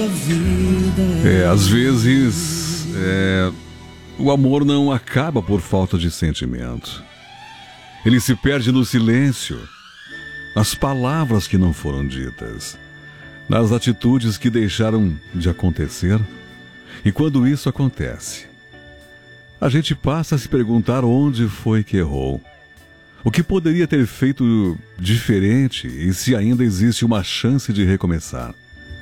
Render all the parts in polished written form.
Às vezes, o amor não acaba por falta de sentimento. Ele se perde no silêncio, nas palavras que não foram ditas, nas atitudes que deixaram de acontecer. E quando isso acontece, a gente passa a se perguntar onde foi que errou, o que poderia ter feito diferente e se ainda existe uma chance de recomeçar.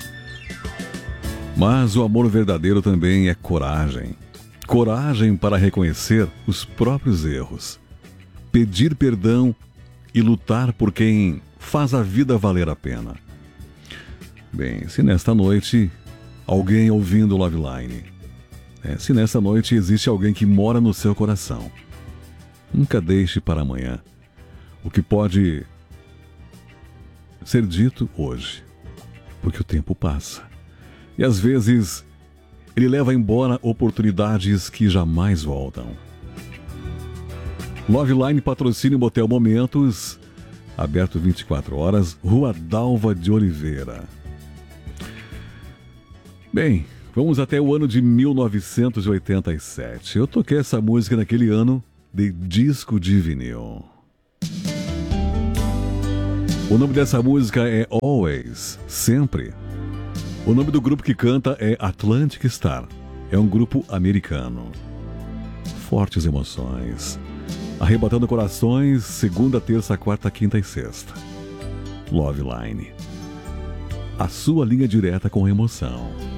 Mas o amor verdadeiro também é coragem. Coragem para reconhecer os próprios erros, pedir perdão e lutar por quem faz a vida valer a pena. Bem, se nesta noite alguém ouvindo o Love Line, se nesta noite existe alguém que mora no seu coração, nunca deixe para amanhã o que pode ser dito hoje, porque o tempo passa. E às vezes ele leva embora oportunidades que jamais voltam. Love Line patrocina o Motel Momentos, aberto 24 horas, Rua Dalva de Oliveira. Bem, vamos até o ano de 1987. Eu toquei essa música naquele ano de disco de vinil. O nome dessa música é Always, Sempre. O nome do grupo que canta é Atlantic Star. É um grupo americano. Fortes emoções, arrebatando corações, segunda, terça, quarta, quinta e sexta. Love Line. A sua linha direta com emoção.